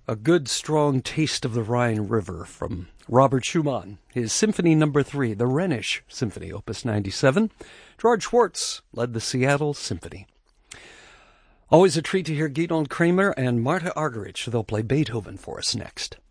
A good, strong taste of the Rhine River from Robert Schumann, his Symphony No. 3, the Rhenish Symphony, Opus 97. Gerard Schwartz led the Seattle Symphony. Always a treat to hear Gidon Kremer and Marta Argerich. They'll play Beethoven for us next.